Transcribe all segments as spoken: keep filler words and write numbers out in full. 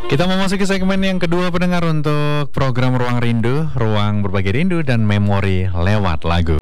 Kita memasuki segmen yang kedua pendengar untuk program Ruang Rindu, ruang berbagi rindu dan memori lewat lagu.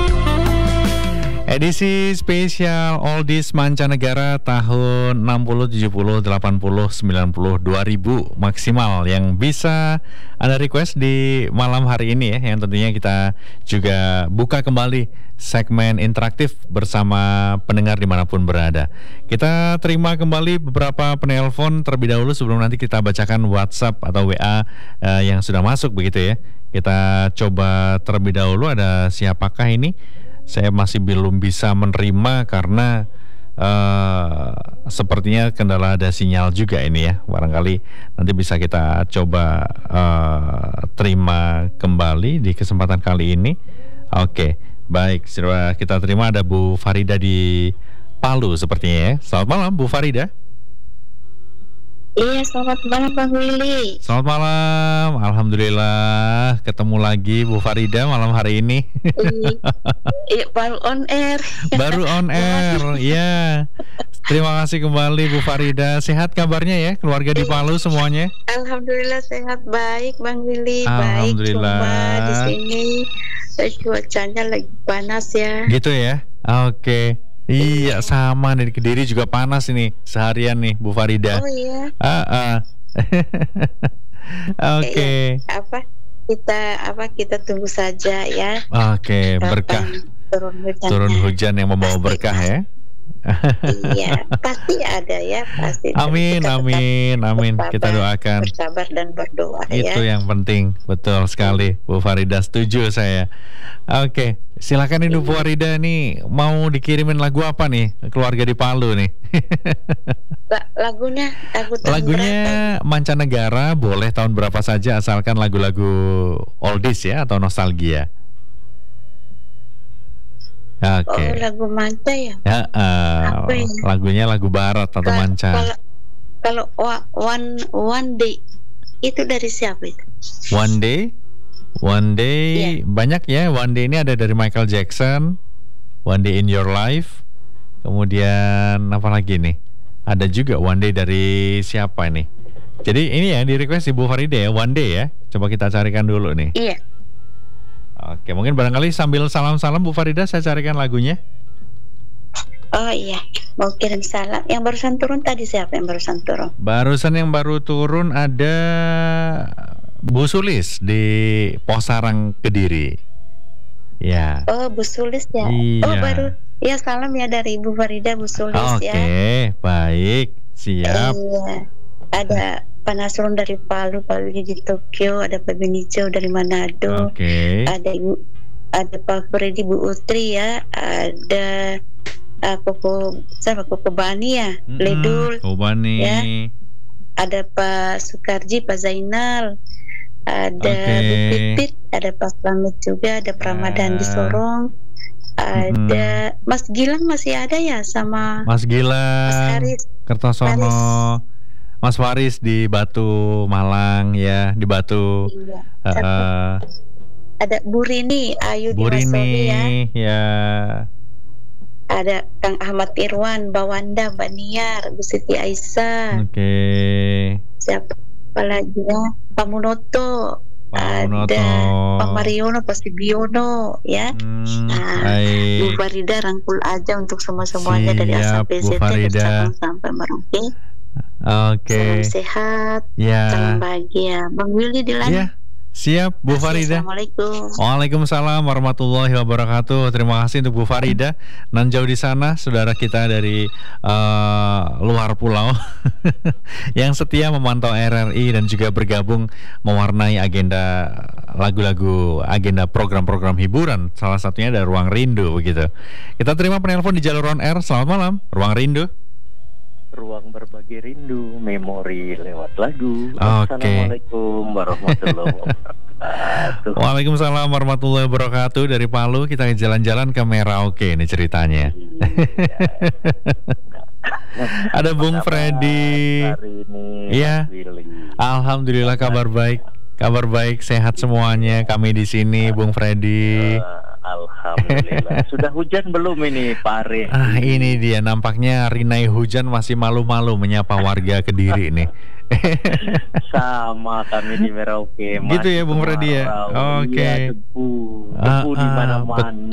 Edisi spesial Oldies Mancanegara tahun enam puluh, tujuh puluh, delapan puluh, sembilan puluh, dua ribu maksimal yang bisa Anda request di malam hari ini ya, yang tentunya kita juga buka kembali segmen interaktif bersama pendengar dimanapun berada. Kita terima kembali beberapa penelpon terlebih dahulu sebelum nanti kita bacakan WhatsApp atau W A uh, yang sudah masuk begitu ya. Kita coba terlebih dahulu, ada siapakah ini? Saya masih belum bisa menerima karena uh, sepertinya kendala ada sinyal juga ini ya. Barangkali nanti bisa kita coba uh, terima kembali di kesempatan kali ini. Oke, baik, sudah kita terima. Ada Bu Farida di Palu sepertinya ya. Selamat malam Bu Farida. Iya, selamat malam Bang Willy. Selamat malam, alhamdulillah ketemu lagi Bu Farida malam hari ini. Iya, baru on air. Baru on air, ya. Terima kasih kembali Bu Farida. Sehat kabarnya ya, keluarga di Palu semuanya? Alhamdulillah sehat, baik Bang Willy. Alhamdulillah. Baik, cuma di sini cuacanya lagi panas ya. Gitu ya, oke. Iya, sama nih, di Kediri juga panas ini seharian nih Bu Farida. Oh iya. Ah, ah. Oke. Okay. Iya, apa kita apa kita tunggu saja ya. Oke, okay, berkah. Turun hujan. Turun hujan yang membawa pasti, berkah ya. Iya, pasti ada ya, pasti. Amin, amin, amin. Bersabar, kita doakan. Bersabar dan berdoa ya. Itu yang penting, betul sekali, Bu Farida. Setuju saya. Oke, silakan nih Bu Farida nih, mau dikirimin lagu apa nih keluarga di Palu nih? Lagunya, lagu lagunya berapa? Mancanegara, boleh tahun berapa saja asalkan lagu-lagu oldies ya atau nostalgia. Oke. Okay. Oh, lagu manca ya? Ya, uh, ya? Lagunya lagu barat atau Ka- manca. Kalau kalau one one day itu dari siapa itu? One day, one day yeah. Banyak ya. One day ini ada dari Michael Jackson. One day in your life. Kemudian apa lagi nih? Ada juga One day dari siapa nih? Jadi ini ya di request Ibu Farida ya, One day ya. Coba kita carikan dulu nih. Iya. Yeah. Oke, mungkin barangkali sambil salam-salam Bu Farida saya carikan lagunya. Oh iya, mau kirim salam. Yang barusan turun tadi siapa yang barusan turun? Barusan yang baru turun ada Bu Sulis di Posarang Kediri. Ya. Oh, Bu Sulis ya. Iya. Oh, baru. Ya, salam ya dari Ibu Farida, Bu Sulis. Oke, ya. Oke, baik. Siap. Iya. Ada Pak Nasrun dari Palu, Pak Willy di Tokyo, ada Pak Benicio dari Manado, okay. ada Ibu, ada Pak Freddy, Bu Utri ya, ada uh, Koko, siapa Koko Bani ya, mm-hmm. Ledul, Koko Bani, ya, ada Pak Sukarji, Pak Zainal, ada okay. Bu Pipit, ada Pak Slamet juga, ada Pramadan uh. di Sorong, ada mm. Mas Gilang masih ada ya sama Mas Gilang, Mas Haris, Kertosono. Haris. Mas Waris di Batu Malang ya, di Batu. Iya. Uh, ada Bu Rini, Ayu Bu Rini ya. ya. Ada Kang Ahmad Irwan, Bawanda, Mbak Niar, Bu Siti Aisyah. Oke. Okay. Siapa lagi ya? Pak Munoto. Pak Munoto. Ada Pak Mariono, Pak Sibiono ya. Hmm, nah, Bu Farida rangkul aja untuk semua-semuanya dari A sampai Z sampai Merauke. Oke. Okay. Salam sehat, ya. Salam bahagia. Bang Willy di lantai. Ya. Siap Bu Farida. Assalamualaikum. Waalaikumsalam warahmatullahi wabarakatuh. Terima kasih untuk Bu Farida. Nan jauh di sana saudara kita dari uh, luar pulau yang setia memantau R R I dan juga bergabung mewarnai agenda lagu-lagu, agenda program-program hiburan. Salah satunya ada Ruang Rindu begitu. Kita terima penelpon di jalur on air. Selamat malam, Ruang Rindu. Ruang berbagi rindu, memori lewat lagu. Okay. Assalamualaikum warahmatullahi wabarakatuh. Waalaikumsalam warahmatullahi wabarakatuh. Dari Palu kita jalan-jalan ke Merauke ini ceritanya. Ada Bung Freddy. Iya. Alhamdulillah kabar baik. Kabar baik, sehat semuanya. Kami di sini, Bung Freddy. Alhamdulillah. Sudah hujan belum ini, Pak Ari? Ah, ini dia nampaknya Rinai hujan masih malu-malu menyapa warga Kediri nih. Sama kami di Merauke. Gitu ya, Bung Freddy ya? kemarau. Oke. Iya, debu, Ah, debu di ah, mana-mana.